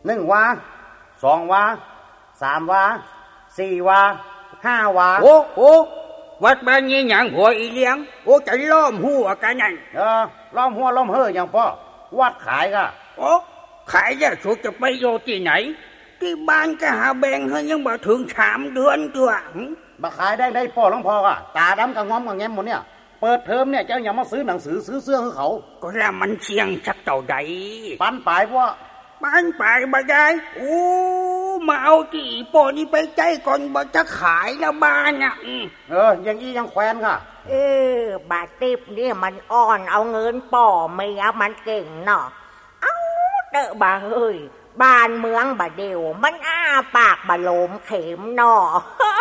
1 วา 2 วา 3 วา 4 วา 5 วาโอ้วัดบ้านนี้หยังหัวอีเลี้ยงโอ้จะล้อมหัวกันนั่นล้อมหัวล้อมเฮ่ออย่างพ่อวัดขายก็ขายแล้วสุดจะไปโยที่ไหนที่บ้านก็หาแบ่งให้ยังบ่ถึง3 เดือนตัวมาขายได้พ่อหลวงพ่อก็ตาดำกับง้อมกับแง้มหมดเนี่ยเปิดเทอมเนี่ยเจ้าอย่ามาซื้อหนังสือซื้อเสื้อให้เขาก็แล้วมันเสี่ยงสักเท่าใดปันปลายพ่อปันปลายบ่ได้มาเอาที่ป่อนี่ไปใจก่อนบ่จะขายแล้วบ้านน่ะอย่างอี้ยังแควนค่ะบาติบนี่มันอ่อนเอาเงินป่อเมียมันเก่งเนาะเอาเด้อบาเฮ้ยบ้านเมืองบาเดียวมันอ้าปากบาโลมเข็มเนาะ